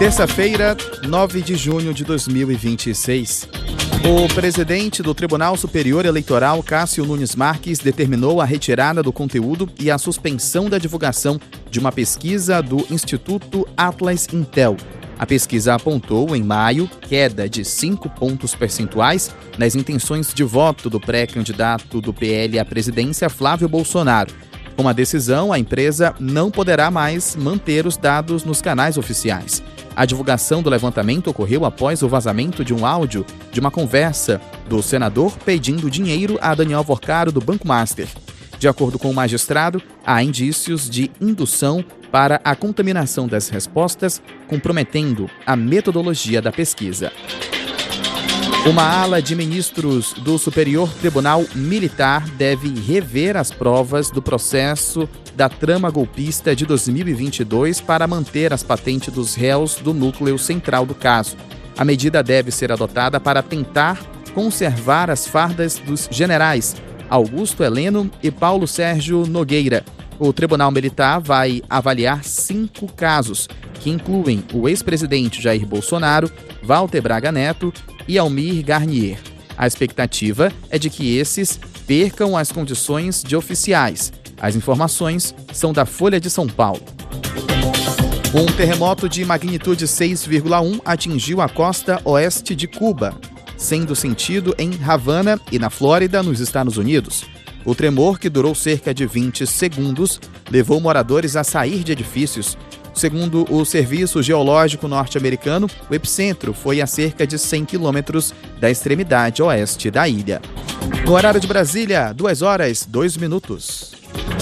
Terça-feira, 9 de junho de 2026. O presidente do Tribunal Superior Eleitoral, Cássio Nunes Marques, determinou a retirada do conteúdo e a suspensão da divulgação de uma pesquisa do Instituto Atlas Intel. A pesquisa apontou, em maio, queda de 5 pontos percentuais nas intenções de voto do pré-candidato do PL à presidência, Flávio Bolsonaro. Com a decisão, a empresa não poderá mais manter os dados nos canais oficiais. A divulgação do levantamento ocorreu após o vazamento de um áudio de uma conversa do senador pedindo dinheiro a Daniel Vorcaro do Banco Master. De acordo com o magistrado, há indícios de indução para a contaminação das respostas, comprometendo a metodologia da pesquisa. Uma ala de ministros do Superior Tribunal Militar deve rever as provas do processo da trama golpista de 2022 para manter as patentes dos réus do núcleo central do caso. A medida deve ser adotada para tentar conservar as fardas dos generais Augusto Heleno e Paulo Sérgio Nogueira. O Tribunal Militar vai avaliar 5 casos, que incluem o ex-presidente Jair Bolsonaro, Walter Braga Neto e Almir Garnier. A expectativa é de que esses percam as condições de oficiais. As informações são da Folha de São Paulo. Um terremoto de magnitude 6,1 atingiu a costa oeste de Cuba, sendo sentido em Havana e na Flórida, nos Estados Unidos. O tremor, que durou cerca de 20 segundos, levou moradores a sair de edifícios. Segundo o Serviço Geológico norte-americano, o epicentro foi a cerca de 100 quilômetros da extremidade oeste da ilha. No horário de Brasília, 2h02.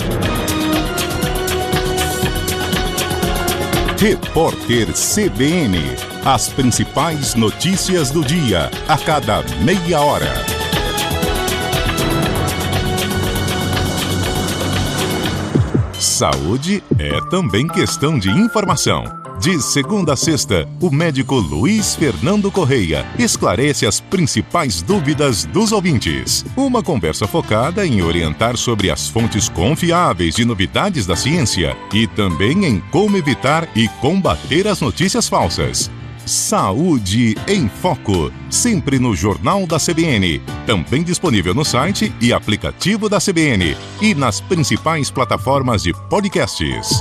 Repórter CBN. As principais notícias do dia, a cada meia hora. Saúde é também questão de informação. De segunda a sexta, o médico Luiz Fernando Correia esclarece as principais dúvidas dos ouvintes. Uma conversa focada em orientar sobre as fontes confiáveis de novidades da ciência e também em como evitar e combater as notícias falsas. Saúde em Foco, sempre no Jornal da CBN, também disponível no site e aplicativo da CBN e nas principais plataformas de podcasts.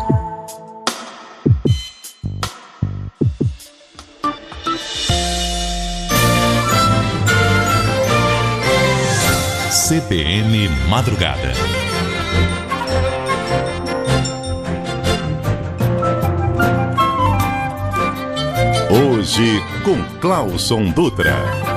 CBN Madrugada. Hoje com Clauson Dutra.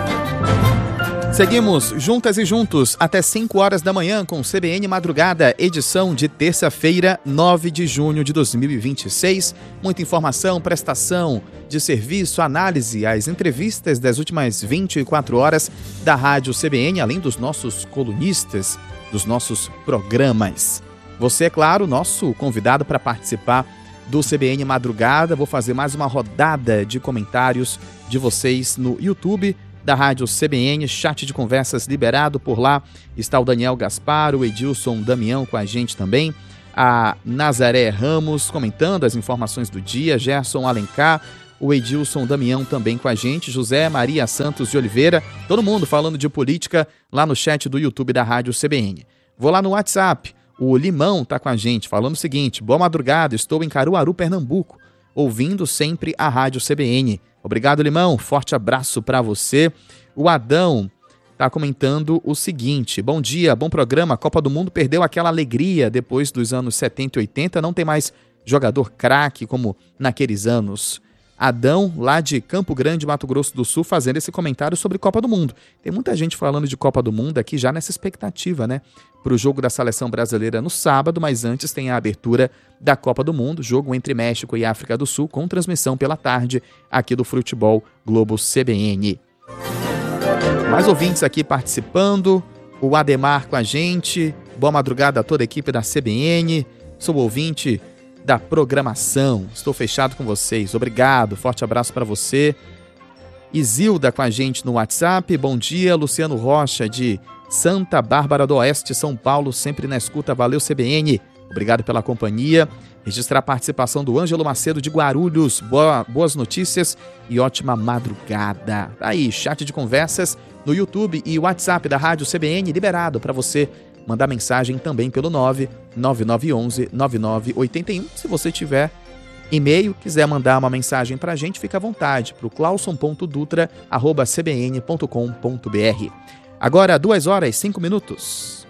Seguimos juntas e juntos até 5 horas da manhã com CBN Madrugada, edição de terça-feira, 9 de junho de 2026. Muita informação, prestação de serviço, análise, as entrevistas das últimas 24 horas da Rádio CBN, além dos nossos colunistas, dos nossos programas. Você, é claro, nosso convidado para participar do CBN Madrugada. Vou fazer mais uma rodada de comentários de vocês no YouTube da Rádio CBN, chat de conversas liberado por lá. Está o Daniel Gaspar, o Edilson Damião com a gente também, a Nazaré Ramos comentando as informações do dia, Gerson Alencar, o Edilson Damião também com a gente, José Maria Santos de Oliveira, todo mundo falando de política lá no chat do YouTube da Rádio CBN. Vou lá no WhatsApp. O Limão está com a gente, falando o seguinte: boa madrugada, estou em Caruaru, Pernambuco, ouvindo sempre a Rádio CBN. Obrigado, Limão, forte abraço para você. O Adão está comentando o seguinte: bom dia, bom programa, a Copa do Mundo perdeu aquela alegria depois dos anos 70 e 80, não tem mais jogador craque como naqueles anos. Adão, lá de Campo Grande, Mato Grosso do Sul, fazendo esse comentário sobre Copa do Mundo. Tem muita gente falando de Copa do Mundo aqui já nessa expectativa, né? Para o jogo da Seleção Brasileira no sábado, mas antes tem a abertura da Copa do Mundo, jogo entre México e África do Sul, com transmissão pela tarde aqui do Futebol Globo CBN. Mais ouvintes aqui participando, o Ademar com a gente, boa madrugada a toda a equipe da CBN, sou ouvinte da programação, estou fechado com vocês, obrigado, forte abraço para você. Isilda com a gente no WhatsApp, bom dia, Luciano Rocha de Santa Bárbara do Oeste, São Paulo, sempre na escuta, valeu CBN, Obrigado pela companhia. Registrar a participação do Ângelo Macedo de Guarulhos. Boas notícias e ótima madrugada. Aí, chat de conversas no YouTube e WhatsApp da Rádio CBN liberado para você mandar mensagem também pelo 99911-9981. Se você tiver e-mail, quiser mandar uma mensagem para a gente, fica à vontade para o clauson.dutra@cbn.com.br. Agora, 2h05.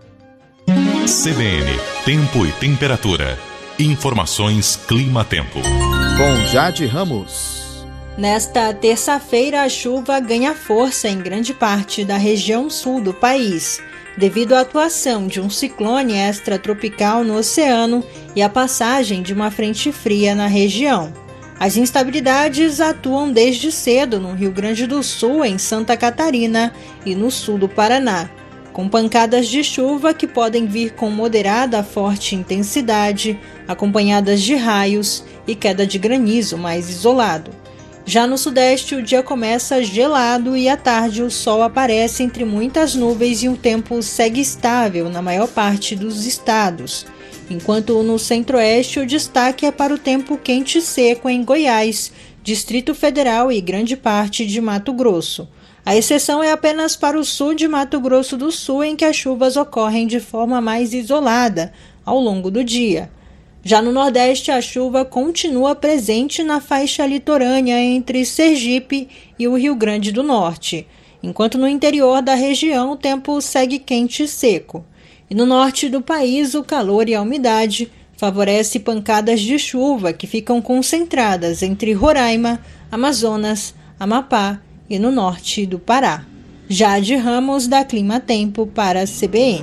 CBN, tempo e temperatura. Informações Clima-Tempo. Com Jade Ramos. Nesta terça-feira, a chuva ganha força em grande parte da região sul do país, devido à atuação de um ciclone extratropical no oceano e à passagem de uma frente fria na região. As instabilidades atuam desde cedo no Rio Grande do Sul, em Santa Catarina e no sul do Paraná, com pancadas de chuva que podem vir com moderada a forte intensidade, acompanhadas de raios e queda de granizo mais isolado. Já no sudeste, o dia começa gelado e à tarde o sol aparece entre muitas nuvens e o tempo segue estável na maior parte dos estados, enquanto no centro-oeste o destaque é para o tempo quente e seco em Goiás, Distrito Federal e grande parte de Mato Grosso. A exceção é apenas para o sul de Mato Grosso do Sul, em que as chuvas ocorrem de forma mais isolada ao longo do dia. Já no Nordeste, a chuva continua presente na faixa litorânea entre Sergipe e o Rio Grande do Norte, enquanto no interior da região o tempo segue quente e seco. E no norte do país, o calor e a umidade favorecem pancadas de chuva que ficam concentradas entre Roraima, Amazonas, Amapá e no norte do Pará. Jade Ramos, da Clima Tempo, para a CBN.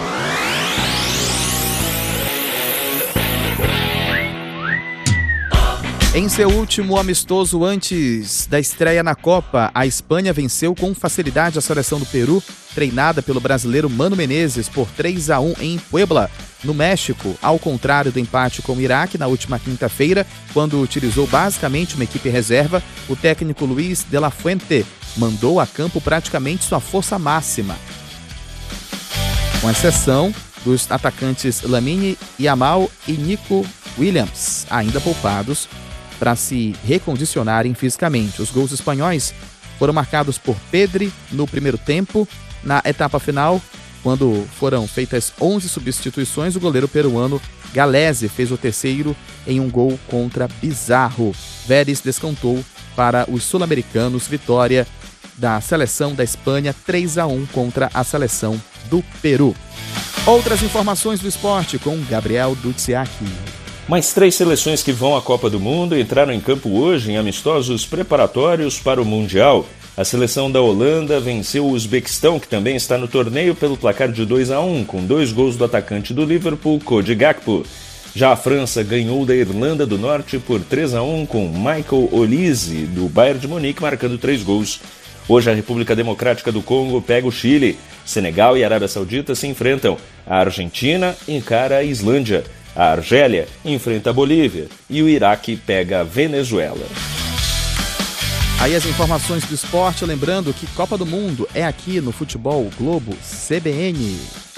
Em seu último amistoso antes da estreia na Copa, a Espanha venceu com facilidade a seleção do Peru, treinada pelo brasileiro Mano Menezes, por 3-1 em Puebla, no México, ao contrário do empate com o Iraque na última quinta-feira, quando utilizou basicamente uma equipe reserva. O técnico Luis de la Fuente mandou a campo praticamente sua força máxima, com exceção dos atacantes Lamine Yamal e Nico Williams, ainda poupados, para se recondicionarem fisicamente. Os gols espanhóis foram marcados por Pedri no primeiro tempo. Na etapa final, quando foram feitas 11 substituições, o goleiro peruano Galese fez o terceiro em um gol contra Bizarro. Vélez descontou para os sul-americanos, vitória da seleção da Espanha 3-1 contra a seleção do Peru. Outras informações do esporte com Gabriel Dutsiaki. Mais 3 seleções que vão à Copa do Mundo entraram em campo hoje em amistosos preparatórios para o Mundial. A seleção da Holanda venceu o Uzbequistão, que também está no torneio, pelo placar de 2-1, com 2 gols do atacante do Liverpool, Cody Gakpo. Já a França ganhou da Irlanda do Norte por 3-1, com Michael Olise, do Bayern de Munique, marcando 3 gols. Hoje a República Democrática do Congo pega o Chile. Senegal e Arábia Saudita se enfrentam. A Argentina encara a Islândia. A Argélia enfrenta a Bolívia e o Iraque pega a Venezuela. Aí as informações do esporte, lembrando que Copa do Mundo é aqui no Futebol Globo CBN.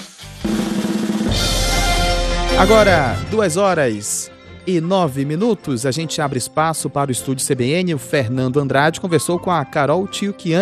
Agora, 2h09, a gente abre espaço para o estúdio CBN. O Fernando Andrade conversou com a Carol Tioquian,